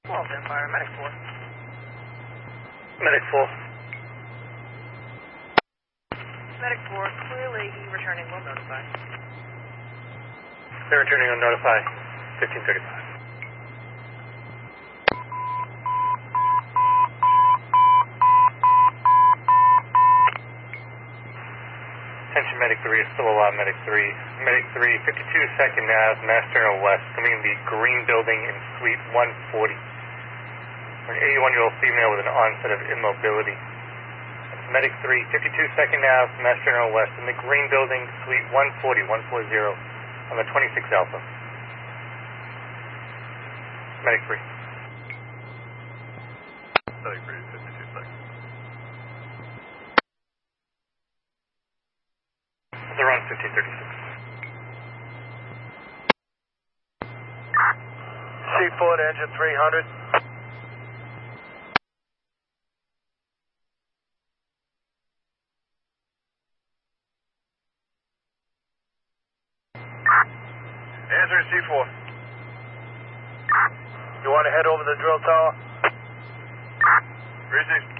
Well, then, fire medic 4. Medic 4. Medic 4, clearly returning, will notify. They're returning on notify 1535. Attention Medic 3 is still alive, Medic 3. Medic 3, 52nd Ave, Mass Terminal West, coming in the green building in Suite 140. An 81-year-old female with an onset of immobility. That's Medic 3, 52nd Ave, Mass Terminal West, in the green building, Suite 140, 140, on the 26 Alpha. Medic 3. Medic 3, 52 seconds. They're on 1536. C4 to engine 300. Answer C4. You want to head over the drill tower? 36.